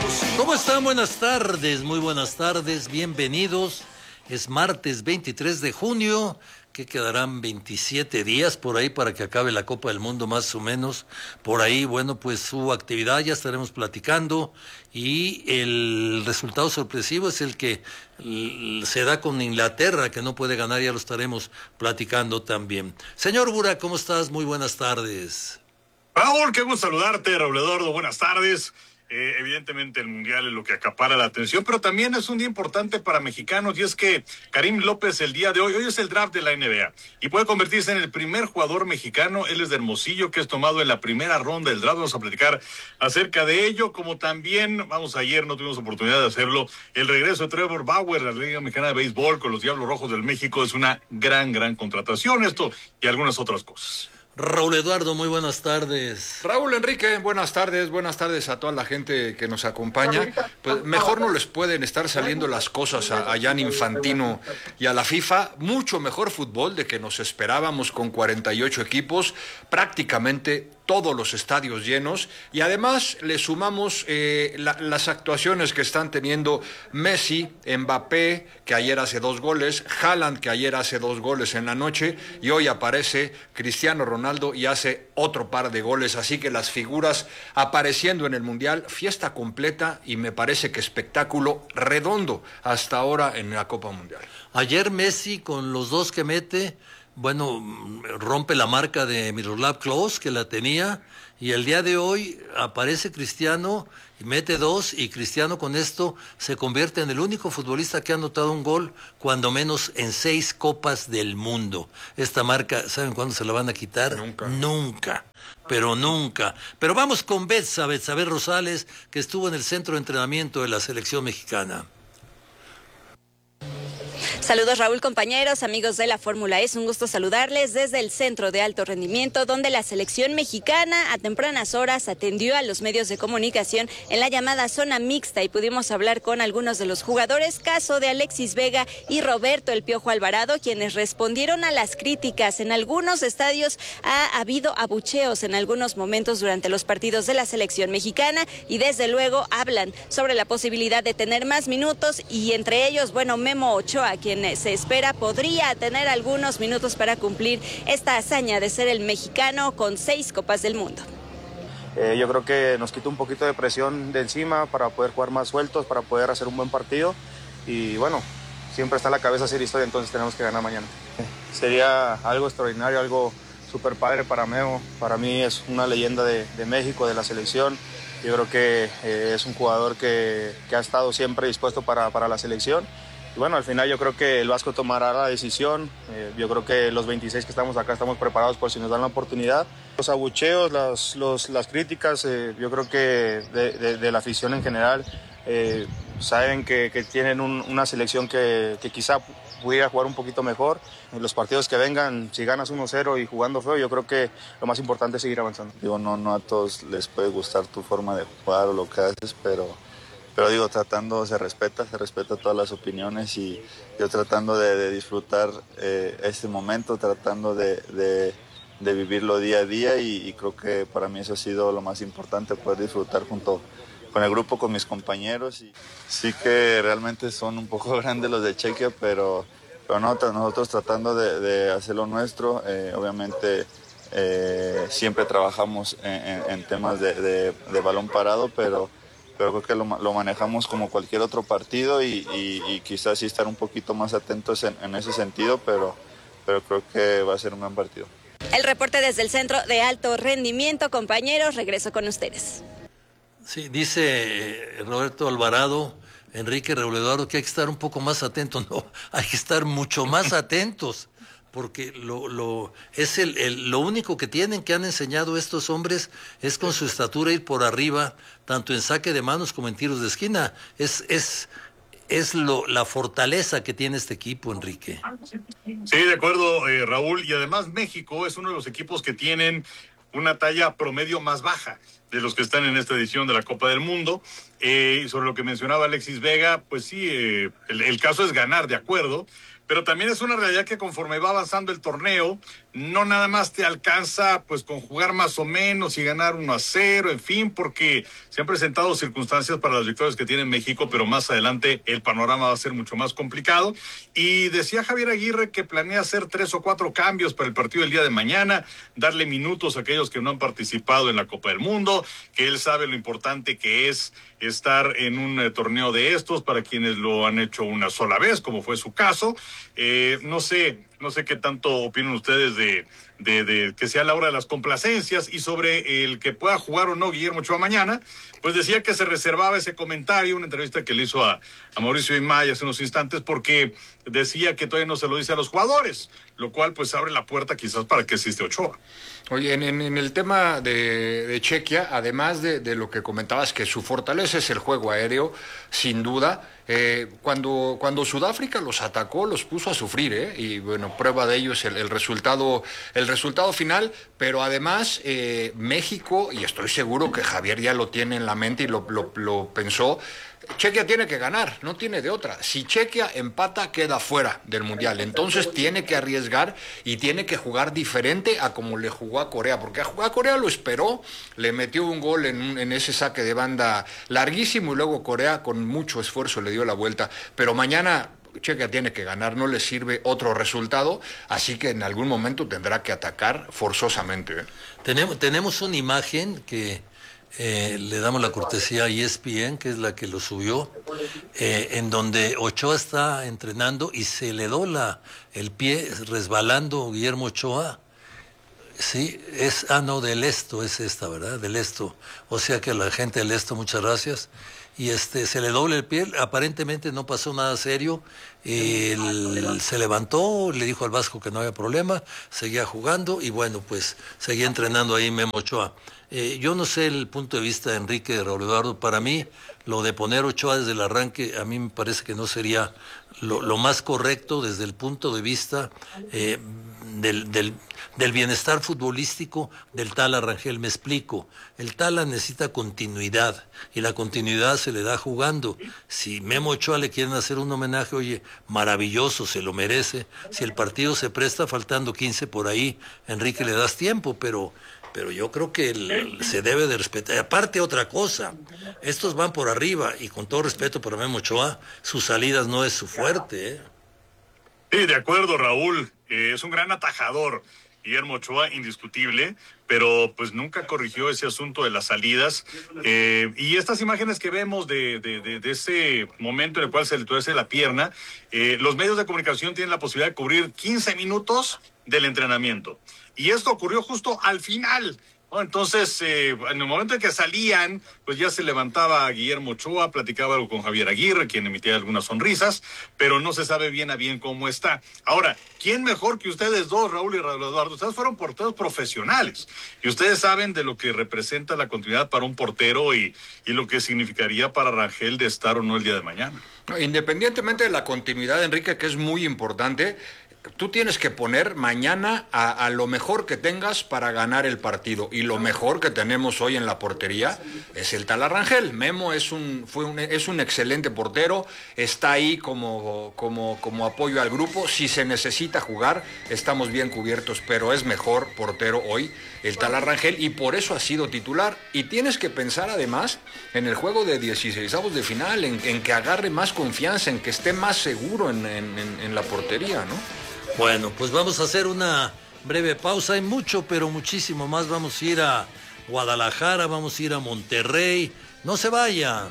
¿Cómo están? Buenas tardes, muy buenas tardes, bienvenidos. Es martes 23 de junio, que quedarán 27 días por ahí para que acabe la Copa del Mundo más o menos. Por ahí, bueno, pues su actividad ya estaremos platicando y el resultado sorpresivo es el que se da con Inglaterra, que no puede ganar, ya lo estaremos platicando también. Señor Burak, ¿cómo estás? Muy buenas tardes. Raúl, qué gusto saludarte, Raúl Eduardo, buenas tardes. Evidentemente el Mundial es lo que acapara la atención, pero también es un día importante para mexicanos y es que Karim López el día de hoy es el draft de la NBA y puede convertirse en el primer jugador mexicano. Él es de Hermosillo, que es tomado en la primera ronda del draft. Vamos a platicar acerca de ello, como también, ayer no tuvimos oportunidad de hacerlo, el regreso de Trevor Bauer a la Liga Mexicana de Béisbol con los Diablos Rojos del México es una gran contratación, esto y algunas otras cosas. Raúl Eduardo, muy buenas tardes. Raúl Enrique, buenas tardes a toda la gente que nos acompaña. Pues mejor no les pueden estar saliendo las cosas a Gianni Infantino y a la FIFA. Mucho mejor fútbol de que nos esperábamos con 48 equipos, prácticamente todos los estadios llenos, y además le sumamos las actuaciones que están teniendo Messi, Mbappé, que ayer hace 2 goles, Haaland, que ayer hace 2 goles en la noche, y hoy aparece Cristiano Ronaldo y hace otro par de goles, así que las figuras apareciendo en el Mundial, fiesta completa, y me parece que espectáculo redondo hasta ahora en la Copa Mundial. Ayer Messi, con los 2 que mete, bueno, rompe la marca de Miroslav Klose, que la tenía, y el día de hoy aparece Cristiano y mete 2, y Cristiano con esto se convierte en el único futbolista que ha anotado un gol, cuando menos en 6 Copas del Mundo. Esta marca, ¿saben cuándo se la van a quitar? Nunca. Pero vamos con Betsabe Rosales, que estuvo en el centro de entrenamiento de la selección mexicana. Saludos, Raúl, compañeros, amigos de la Fórmula E. Es un gusto saludarles desde el Centro de Alto Rendimiento, donde la selección mexicana a tempranas horas atendió a los medios de comunicación en la llamada zona mixta y pudimos hablar con algunos de los jugadores, caso de Alexis Vega y Roberto El Piojo Alvarado, quienes respondieron a las críticas. En algunos estadios ha habido abucheos en algunos momentos durante los partidos de la selección mexicana y desde luego hablan sobre la posibilidad de tener más minutos, y entre ellos, bueno, Memo Ochoa, quien se espera podría tener algunos minutos para cumplir esta hazaña de ser el mexicano con 6 Copas del Mundo. Yo creo que nos quita un poquito de presión de encima para poder jugar más sueltos, para poder hacer un buen partido, y bueno, siempre está en la cabeza hacer historia, entonces tenemos que ganar mañana. Sería algo extraordinario, algo súper padre para Memo. Para mí es una leyenda de México, de la selección. Yo creo que es un jugador que ha estado siempre dispuesto para la selección. Y bueno, al final yo creo que el Vasco tomará la decisión. Yo creo que los 26 que estamos acá estamos preparados por si nos dan la oportunidad. Los abucheos, las críticas, yo creo que de la afición en general, saben que tienen una selección que quizá pudiera jugar un poquito mejor. En los partidos que vengan, si ganas 1-0 y jugando feo, yo creo que lo más importante es seguir avanzando. Digo, no a todos les puede gustar tu forma de jugar o lo que haces, pero digo, se respeta todas las opiniones, y yo tratando de disfrutar este momento, tratando de vivirlo día a día, y creo que para mí eso ha sido lo más importante, poder disfrutar junto con el grupo, con mis compañeros. Y sí que realmente son un poco grandes los de Chequia, pero no, nosotros tratando de hacer lo nuestro. Obviamente siempre trabajamos en temas de balón parado, pero creo que lo manejamos como cualquier otro partido, y quizás sí estar un poquito más atentos en ese sentido, pero creo que va a ser un gran partido. El reporte desde el Centro de Alto Rendimiento, compañeros, regreso con ustedes. Sí, dice Roberto Alvarado, Enrique, Raúl Eduardo, que hay que estar un poco más atentos. No, hay que estar mucho más atentos, porque lo único que han enseñado estos hombres es con su estatura ir por arriba, tanto en saque de manos como en tiros de esquina. Es la fortaleza que tiene este equipo, Enrique. Sí, de acuerdo, Raúl, y además México es uno de los equipos que tienen una talla promedio más baja de los que están en esta edición de la Copa del Mundo. Sobre lo que mencionaba Alexis Vega, pues sí, el caso es ganar, de acuerdo, pero también es una realidad que conforme va avanzando el torneo, no nada más te alcanza pues con jugar más o menos y ganar 1-0, en fin, porque se han presentado circunstancias para las victorias que tiene México, pero más adelante el panorama va a ser mucho más complicado. Y decía Javier Aguirre que planea hacer 3 o 4 cambios para el partido del día de mañana, darle minutos a aquellos que no han participado en la Copa del Mundo, que él sabe lo importante que es estar en un torneo de estos para quienes lo han hecho una sola vez, como fue su caso. No sé qué tanto opinan ustedes de que sea la hora de las complacencias, y sobre el que pueda jugar o no Guillermo Ochoa mañana, pues decía que se reservaba ese comentario, una entrevista que le hizo a Mauricio Imay hace unos instantes, porque decía que todavía no se lo dice a los jugadores, lo cual pues abre la puerta quizás para que existe Ochoa. Oye, en el tema de Chequia, además de lo que comentabas, que su fortaleza es el juego aéreo, sin duda. Cuando Sudáfrica los atacó, los puso a sufrir, y bueno, prueba de ello es el resultado final, pero además México, y estoy seguro que Javier ya lo tiene en la mente y lo pensó, Chequia tiene que ganar, no tiene de otra. Si Chequia empata, queda fuera del Mundial. Entonces tiene que arriesgar y tiene que jugar diferente a como le jugó a Corea, porque a Corea lo esperó, le metió un gol en ese saque de banda larguísimo, y luego Corea con mucho esfuerzo le dio la vuelta. Pero mañana Chequia tiene que ganar, no le sirve otro resultado, así que en algún momento tendrá que atacar forzosamente. Tenemos una imagen que le damos la cortesía a ESPN, que es la que lo subió, en donde Ochoa está entrenando y se le dobla el pie resbalando Guillermo Ochoa. Sí, del Esto es esta, ¿verdad? Del Esto. O sea que a la gente del Esto, muchas gracias. Y se le dobla el pie, aparentemente no pasó nada serio. Se levantó, le dijo al Vasco que no había problema, seguía jugando y bueno, pues seguía entrenando ahí Memo Ochoa. Yo no sé el punto de vista de Enrique de Raúl Eduardo. Para mí, lo de poner Ochoa desde el arranque, a mí me parece que no sería lo más correcto desde el punto de vista del bienestar futbolístico del Tala Rangel. Me explico. El Tala necesita continuidad y la continuidad se le da jugando. Si Memo Ochoa le quieren hacer un homenaje, oye, maravilloso, se lo merece. Si el partido se presta faltando 15 por ahí, Enrique, le das tiempo, pero yo creo que se debe de respetar. Aparte, otra cosa, estos van por arriba y con todo respeto para Memo Ochoa, sus salidas no es su fuerte. Sí, de acuerdo, Raúl. Es un gran atajador, Guillermo Ochoa, indiscutible, pero pues nunca corrigió ese asunto de las salidas. Y estas imágenes que vemos de ese momento en el cual se le tuerce la pierna, los medios de comunicación tienen la posibilidad de cubrir 15 minutos del entrenamiento. Y esto ocurrió justo al final, ¿no? Entonces, en el momento en que salían, pues ya se levantaba Guillermo Ochoa, platicaba algo con Javier Aguirre, quien emitía algunas sonrisas, pero no se sabe bien a bien cómo está. Ahora, ¿quién mejor que ustedes dos, Raúl y Raúl Eduardo? Ustedes fueron porteros profesionales y ustedes saben de lo que representa la continuidad para un portero y lo que significaría para Rangel de estar o no el día de mañana. Independientemente de la continuidad, Enrique, que es muy importante, tú tienes que poner mañana a lo mejor que tengas para ganar el partido, y lo mejor que tenemos hoy en la portería es el Tala Rangel. Memo es un excelente portero, está ahí como apoyo al grupo. Si se necesita jugar, estamos bien cubiertos, pero es mejor portero hoy el Tala Rangel, y por eso ha sido titular. Y tienes que pensar además en el juego de 16avos de final, en que agarre más confianza, en que esté más seguro en la portería, ¿no? Bueno, pues vamos a hacer una breve pausa. Hay mucho, pero muchísimo más. Vamos a ir a Guadalajara, vamos a ir a Monterrey. No se vaya.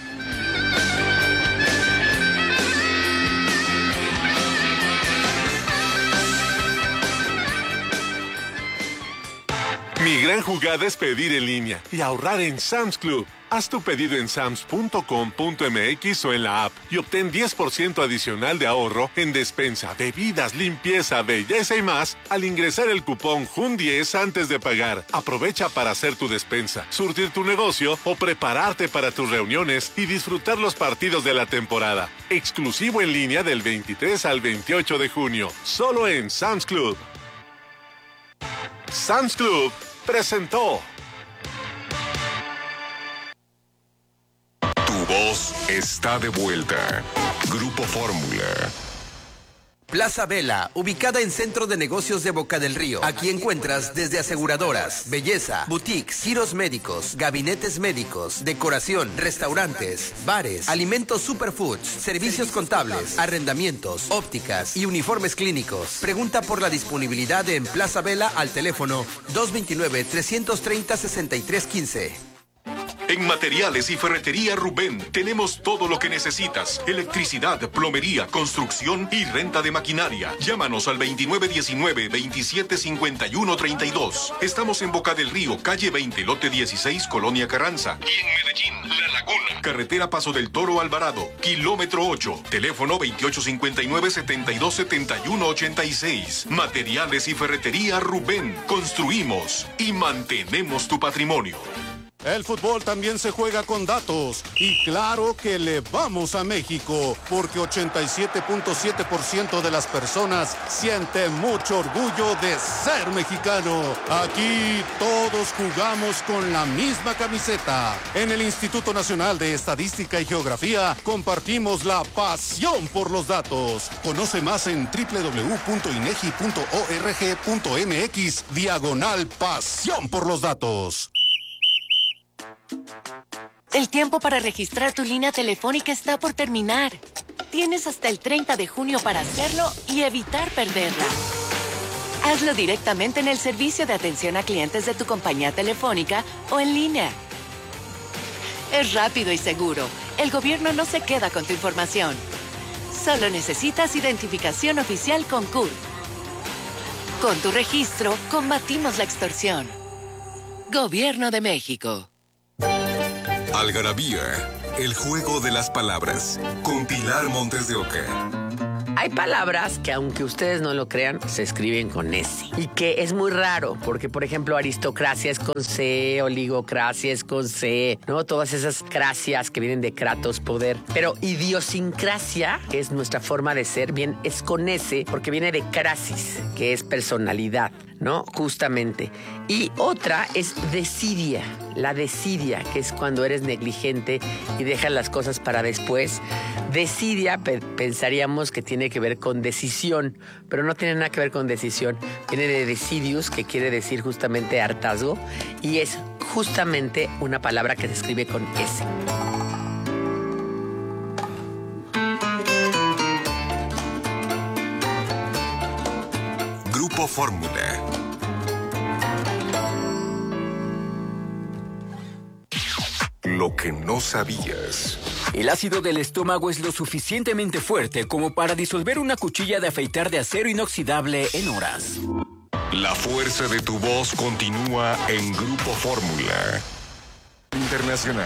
Mi gran jugada es pedir en línea y ahorrar en Sam's Club. Haz tu pedido en sams.com.mx o en la app y obtén 10% adicional de ahorro en despensa, bebidas, limpieza, belleza y más al ingresar el cupón JUN10 antes de pagar. Aprovecha para hacer tu despensa, surtir tu negocio o prepararte para tus reuniones y disfrutar los partidos de la temporada. Exclusivo en línea del 23 al 28 de junio, solo en Sam's Club. Sam's Club presentó. Tu voz está de vuelta. Grupo Fórmula. Plaza Vela, ubicada en Centro de Negocios de Boca del Río. Aquí encuentras desde aseguradoras, belleza, boutiques, giros médicos, gabinetes médicos, decoración, restaurantes, bares, alimentos superfoods, servicios contables, arrendamientos, ópticas y uniformes clínicos. Pregunta por la disponibilidad en Plaza Vela al teléfono 229-330-6315. En Materiales y Ferretería Rubén tenemos todo lo que necesitas. Electricidad, plomería, construcción y renta de maquinaria. Llámanos al 2919-275132. Estamos en Boca del Río, calle 20, lote 16, Colonia Carranza. Y en Medellín, La Laguna. Carretera Paso del Toro Alvarado, kilómetro 8. Teléfono 2859-727186. Materiales y Ferretería Rubén. Construimos y mantenemos tu patrimonio. El fútbol también se juega con datos y claro que le vamos a México porque 87.7% de las personas sienten mucho orgullo de ser mexicano. Aquí todos jugamos con la misma camiseta. En el Instituto Nacional de Estadística y Geografía compartimos la pasión por los datos. Conoce más en www.inegi.org.mx/pasión por los datos. El tiempo para registrar tu línea telefónica está por terminar. Tienes hasta el 30 de junio para hacerlo y evitar perderla. Hazlo directamente en el servicio de atención a clientes de tu compañía telefónica o en línea. Es rápido y seguro. El gobierno no se queda con tu información. Solo necesitas identificación oficial con CURP. Con tu registro, combatimos la extorsión. Gobierno de México. Algarabía, el juego de las palabras, con Pilar Montes de Oca. Hay palabras que, aunque ustedes no lo crean, se escriben con S. Y que es muy raro, porque, por ejemplo, aristocracia es con C, oligocracia es con C, ¿no? Todas esas cracias que vienen de kratos, poder. Pero idiosincrasia, que es nuestra forma de ser, bien, es con S, porque viene de crasis, que es personalidad, ¿no? Justamente. Y otra es desidia, la desidia, que es cuando eres negligente y dejas las cosas para después. Desidia pensaríamos que tiene que ver con decisión, pero no tiene nada que ver con decisión. Viene de decidius, que quiere decir justamente hartazgo, y es justamente una palabra que se escribe con S. Grupo Fórmula. Lo que no sabías. El ácido del estómago es lo suficientemente fuerte como para disolver una cuchilla de afeitar de acero inoxidable en horas. La fuerza de tu voz continúa en Grupo Fórmula Internacional.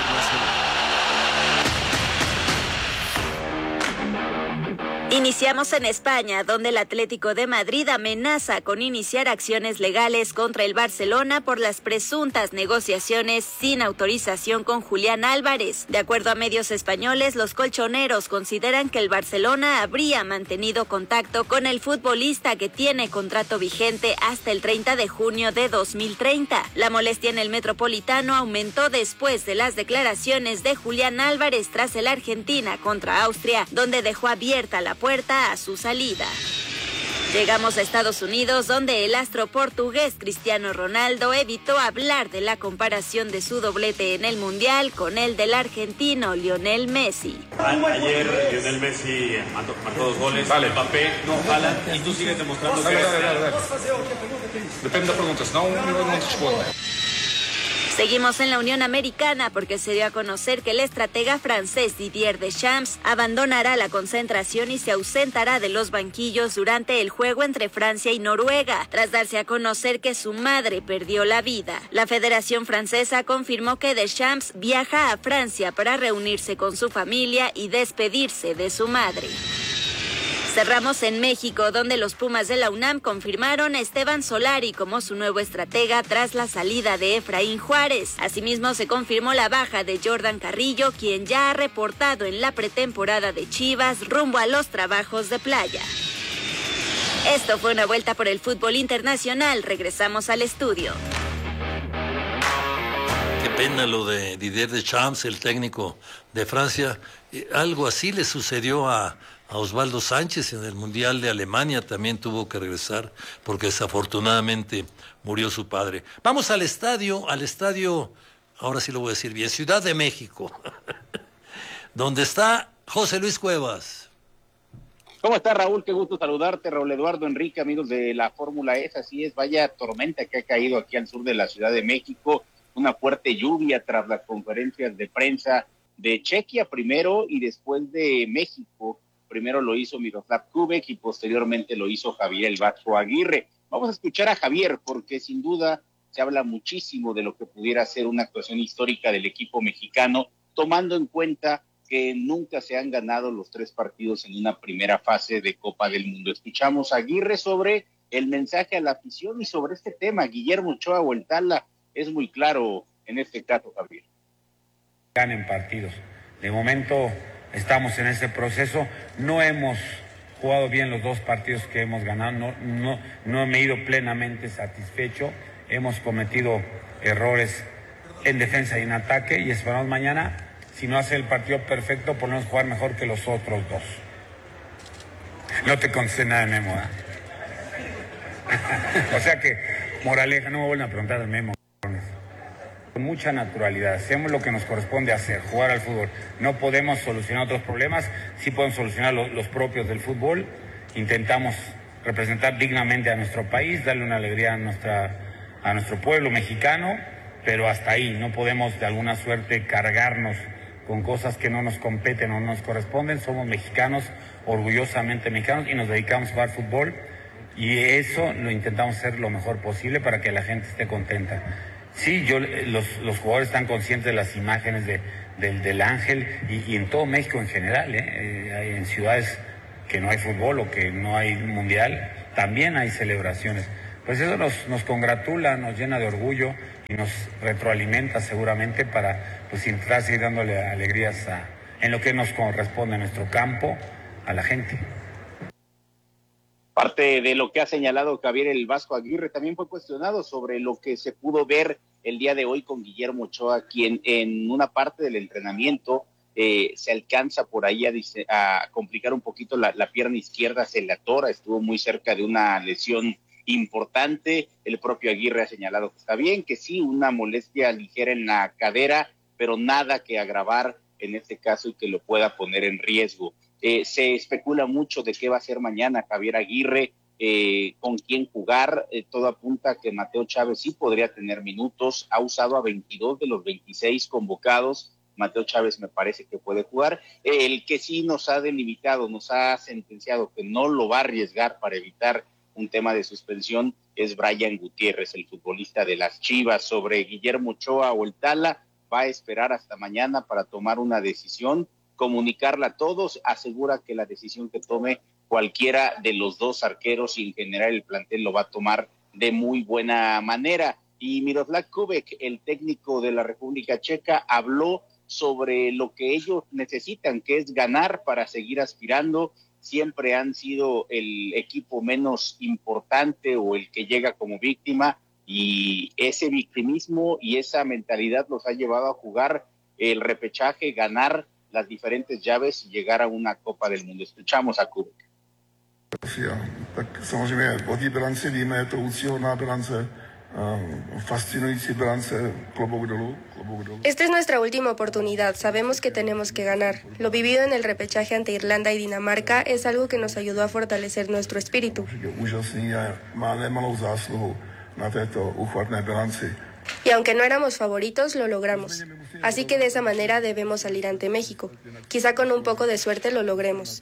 Iniciamos en España, donde el Atlético de Madrid amenaza con iniciar acciones legales contra el Barcelona por las presuntas negociaciones sin autorización con Julián Álvarez. De acuerdo a medios españoles, los colchoneros consideran que el Barcelona habría mantenido contacto con el futbolista que tiene contrato vigente hasta el 30 de junio de 2030. La molestia en el Metropolitano aumentó después de las declaraciones de Julián Álvarez tras el Argentina contra Austria, donde dejó abierta la puerta a su salida. Llegamos a Estados Unidos, donde el astro portugués Cristiano Ronaldo evitó hablar de la comparación de su doblete en el Mundial con el del argentino Lionel Messi. Ayer Lionel Messi marcó 2 goles, vale. Mbappé, no, Haaland, y tú sigues demostrando que... Depende de preguntas, não te respondo. Seguimos en la Unión Americana porque se dio a conocer que el estratega francés Didier Deschamps abandonará la concentración y se ausentará de los banquillos durante el juego entre Francia y Noruega, tras darse a conocer que su madre perdió la vida. La Federación Francesa confirmó que Deschamps viaja a Francia para reunirse con su familia y despedirse de su madre. Cerramos en México, donde los Pumas de la UNAM confirmaron a Esteban Solari como su nuevo estratega tras la salida de Efraín Juárez. Asimismo, se confirmó la baja de Jordan Carrillo, quien ya ha reportado en la pretemporada de Chivas rumbo a los trabajos de playa. Esto fue una vuelta por el fútbol internacional. Regresamos al estudio. Qué pena lo de Didier Deschamps, el técnico de Francia. Algo así le sucedió a a Osvaldo Sánchez en el Mundial de Alemania, también tuvo que regresar porque desafortunadamente murió su padre. Vamos al estadio, ahora sí lo voy a decir bien, Ciudad de México, donde está José Luis Cuevas. ¿Cómo estás, Raúl? Qué gusto saludarte, Raúl Eduardo Enrique, amigos de la Fórmula E. Así es, vaya tormenta que ha caído aquí al sur de la Ciudad de México, una fuerte lluvia tras las conferencias de prensa de Chequia primero y después de México. Primero lo hizo Miroslav Kubek y posteriormente lo hizo Javier El Vasco Aguirre. Vamos a escuchar a Javier porque sin duda se habla muchísimo de lo que pudiera ser una actuación histórica del equipo mexicano, tomando en cuenta que nunca se han ganado los 3 partidos en una primera fase de Copa del Mundo. Escuchamos a Aguirre sobre el mensaje a la afición y sobre este tema. Guillermo Ochoa o el Tala es muy claro en este caso, Javier. Ganen partidos. De momento estamos en ese proceso. No hemos jugado bien los 2 partidos que hemos ganado. No me he ido plenamente satisfecho. Hemos cometido errores en defensa y en ataque y esperamos mañana, si no hace el partido perfecto, por lo menos jugar mejor que los otros 2. No te contesté nada de Memo, ¿eh? O sea que, moraleja, no me vuelven a preguntar de Memo. Con mucha naturalidad, hacemos lo que nos corresponde hacer, jugar al fútbol. No podemos solucionar otros problemas, sí podemos solucionar los propios del fútbol. Intentamos representar dignamente a nuestro país, darle una alegría a nuestro pueblo mexicano, pero hasta ahí. No podemos de alguna suerte cargarnos con cosas que no nos competen o no nos corresponden. Somos mexicanos, orgullosamente mexicanos, y nos dedicamos a jugar fútbol, y eso lo intentamos hacer lo mejor posible para que la gente esté contenta. Sí, los jugadores están conscientes de las imágenes del Ángel y en todo México en general, en ciudades que no hay fútbol o que no hay mundial, también hay celebraciones. Pues eso nos congratula, nos llena de orgullo y nos retroalimenta seguramente para pues intentar seguir dándole alegrías en lo que nos corresponde en nuestro campo a la gente. Parte de lo que ha señalado Javier El Vasco Aguirre también fue cuestionado sobre lo que se pudo ver el día de hoy con Guillermo Ochoa, quien en una parte del entrenamiento se alcanza por ahí a complicar un poquito la pierna izquierda, se le atora, estuvo muy cerca de una lesión importante. El propio Aguirre ha señalado que está bien, que sí, una molestia ligera en la cadera, pero nada que agravar en este caso y que lo pueda poner en riesgo. Se especula mucho de qué va a hacer mañana Javier Aguirre, con quién jugar. Todo apunta a que Mateo Chávez sí podría tener minutos. Ha usado a 22 de los 26 convocados. Mateo Chávez me parece que puede jugar. El que sí nos ha delimitado, nos ha sentenciado que no lo va a arriesgar para evitar un tema de suspensión es Brian Gutiérrez, el futbolista de las Chivas. Sobre Guillermo Ochoa o el Tala, va a esperar hasta mañana para tomar una decisión, comunicarla a todos. Asegura que la decisión que tome cualquiera de los 2 arqueros y en general el plantel lo va a tomar de muy buena manera. Y Miroslav Kubek, el técnico de la República Checa, habló sobre lo que ellos necesitan, que es ganar para seguir aspirando. Siempre han sido el equipo menos importante o el que llega como víctima, y ese victimismo y esa mentalidad los ha llevado a jugar el repechaje, ganar las diferentes llaves y llegar a una Copa del Mundo. Escuchamos a Kubek. Tak samozřejmě o té bilanci víme, je to úctyhodná bilance, fascinující bilance, klobouk dolů. Esta es nuestra última oportunidad, sabemos que tenemos que ganar. Lo vivido en el repechaje ante Irlanda y Dinamarca es algo que nos ayudó a fortalecer nuestro espíritu. Úžasný a má nemalou zásluhu na této úchvatné bilanci. Y aunque no éramos favoritos, lo logramos. Así que de esa manera debemos salir ante México. Quizá con un poco de suerte lo logremos.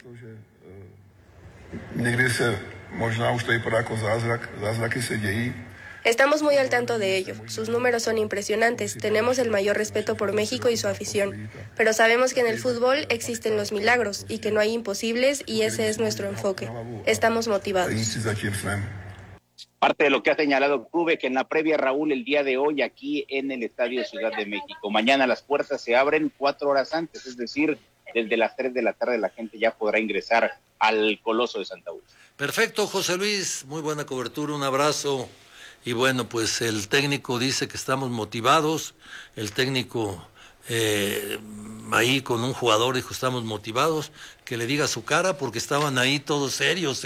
Někdy se možná už to vypadá jako zázrak, zázraky se dějí. Estamos muy al tanto de ello. Sus números son impresionantes. Tenemos el mayor respeto por México y su afición. Pero sabemos que en el fútbol existen los milagros y que no hay imposibles, y ese es nuestro enfoque. Estamos motivados. Parte de lo que ha señalado Kubek en la previa, Raúl, el día de hoy aquí en el Estadio Ciudad de México. Mañana las puertas se abren 4 horas antes, es decir, desde las 3 de la tarde la gente ya podrá ingresar al Coloso de Santa Úrsula. Perfecto, José Luis, muy buena cobertura, un abrazo. Y bueno, pues el técnico dice que estamos motivados, el técnico ahí con un jugador, dijo, estamos motivados, que le diga su cara, porque estaban ahí todos serios.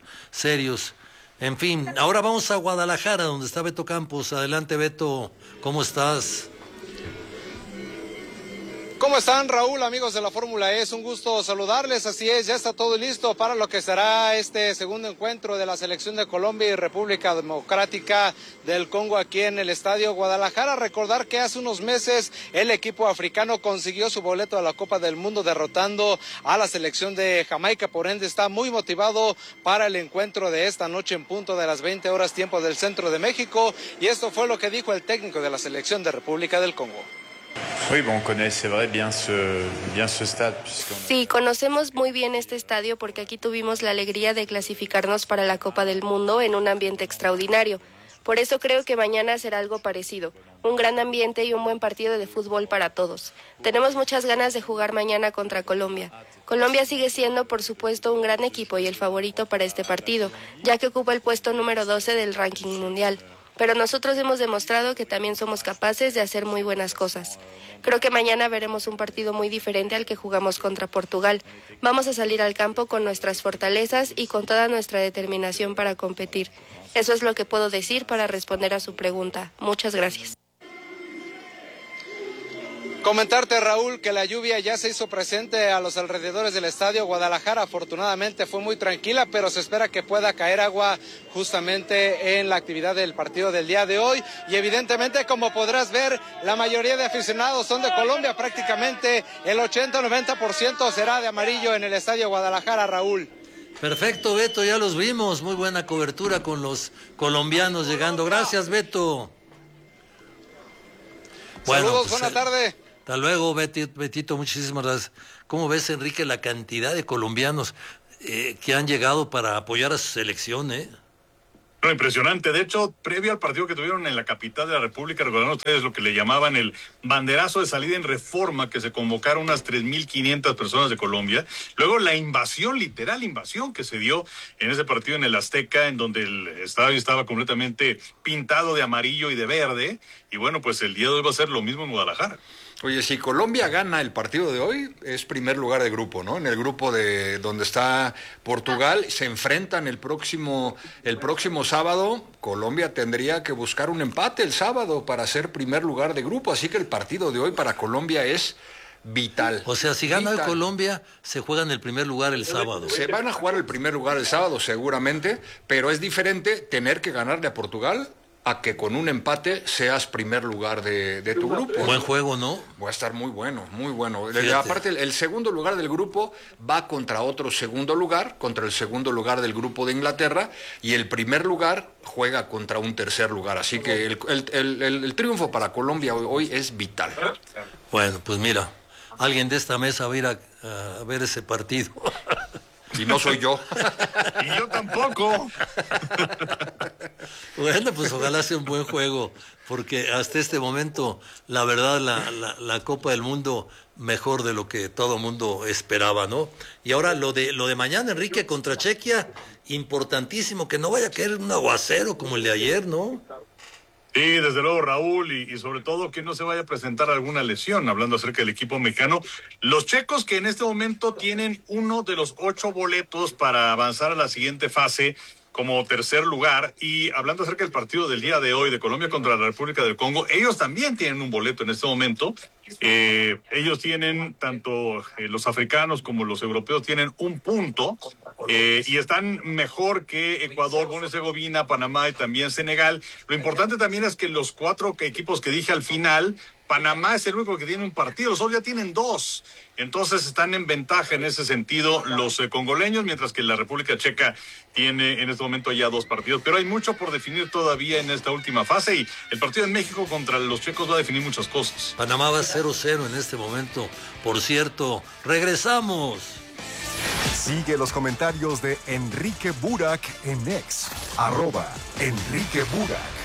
En fin, ahora vamos a Guadalajara, donde está Beto Campos. Adelante, Beto, ¿cómo estás? ¿Cómo están, Raúl, amigos de la Fórmula E? Es un gusto saludarles. Así es, ya está todo listo para lo que será este segundo encuentro de la selección de Colombia y República Democrática del Congo aquí en el Estadio Guadalajara. Recordar que hace unos meses el equipo africano consiguió su boleto a la Copa del Mundo derrotando a la selección de Jamaica. Por ende, está muy motivado para el encuentro de esta noche en punto de las 20 horas tiempo del centro de México. Y esto fue lo que dijo el técnico de la selección de República del Congo. Sí, conocemos muy bien este estadio porque aquí tuvimos la alegría de clasificarnos para la Copa del Mundo en un ambiente extraordinario. Por eso creo que mañana será algo parecido, un gran ambiente y un buen partido de fútbol para todos. Tenemos muchas ganas de jugar mañana contra Colombia. Colombia sigue siendo, por supuesto, un gran equipo y el favorito para este partido, ya que ocupa el puesto número 12 del ranking mundial. Pero nosotros hemos demostrado que también somos capaces de hacer muy buenas cosas. Creo que mañana veremos un partido muy diferente al que jugamos contra Portugal. Vamos a salir al campo con nuestras fortalezas y con toda nuestra determinación para competir. Eso es lo que puedo decir para responder a su pregunta. Muchas gracias. Comentarte, Raúl, que la lluvia ya se hizo presente a los alrededores del Estadio Guadalajara. Afortunadamente fue muy tranquila, pero se espera que pueda caer agua justamente en la actividad del partido del día de hoy. Y evidentemente, como podrás ver, la mayoría de aficionados son de Colombia. Prácticamente el 80-90% será de amarillo en el Estadio Guadalajara, Raúl. Perfecto, Beto, ya los vimos. Muy buena cobertura con los colombianos llegando. Gracias, Beto. Bueno, saludos, pues, buena tarde. Hasta luego, Betito, muchísimas gracias. ¿Cómo ves, Enrique, la cantidad de colombianos que han llegado para apoyar a su selección, Bueno, impresionante. De hecho, previo al partido que tuvieron en la capital de la República, recordaron ustedes lo que le llamaban el banderazo de salida en Reforma, que se convocaron unas 3.500 personas de Colombia. Luego la invasión, literal invasión, que se dio en ese partido en el Azteca, en donde el estadio estaba completamente pintado de amarillo y de verde. Y bueno, pues el día de hoy va a ser lo mismo en Guadalajara. Oye, si Colombia gana el partido de hoy, es primer lugar de grupo, ¿no? En el grupo de donde está Portugal, se enfrentan el próximo sábado. Colombia tendría que buscar un empate el sábado para ser primer lugar de grupo, así que el partido de hoy para Colombia es vital. O sea, si gana hoy Colombia, se juega en el primer lugar el sábado. Se van a jugar el primer lugar el sábado seguramente, pero es diferente tener que ganarle a Portugal a que con un empate seas primer lugar de tu grupo. Buen juego, ¿no? Va a estar muy bueno, muy bueno. Aparte, el segundo lugar del grupo va contra otro segundo lugar, contra el segundo lugar del grupo de Inglaterra, y el primer lugar juega contra un tercer lugar. Así que el triunfo para Colombia hoy es vital. Bueno, pues mira, alguien de esta mesa va a ir a ver ese partido. Y no soy yo. Y yo tampoco. Bueno, pues ojalá sea un buen juego, porque hasta este momento, la verdad, la Copa del Mundo mejor de lo que todo mundo esperaba, ¿no? Y ahora lo de mañana, Enrique, contra Chequia, importantísimo, que no vaya a caer un aguacero como el de ayer, ¿no? Sí, desde luego, Raúl, y sobre todo que no se vaya a presentar alguna lesión, hablando acerca del equipo mexicano. Los checos, que en este momento tienen uno de los 8 boletos para avanzar a la siguiente fase como tercer lugar, y hablando acerca del partido del día de hoy de Colombia contra la República del Congo, ellos también tienen un boleto en este momento. Ellos tienen, tanto los africanos como los europeos tienen un punto, y están mejor que Ecuador, Bosnia y Herzegovina, Panamá y también Senegal. Lo importante también es que los 4 equipos que dije al final, Panamá es el único que tiene un partido, los otros ya tienen 2. Entonces están en ventaja en ese sentido los congoleños, mientras que la República Checa tiene en este momento ya 2 partidos. Pero hay mucho por definir todavía en esta última fase, y el partido en México contra los checos va a definir muchas cosas. Panamá va 0-0 en este momento. Por cierto, regresamos. Sigue los comentarios de Enrique Burak en X, @Enrique Burak.